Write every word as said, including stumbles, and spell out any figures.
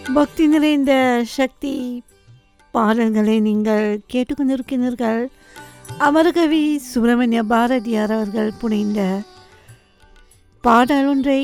பக்தி நிறைந்த சக்தி பாடல்களை நீங்கள் கேட்டுக்கொண்டிருக்கிறீர்கள். அமரகவி சுப்பிரமணிய பாரதியார் அவர்கள் புனைந்த பாடல் ஒன்றை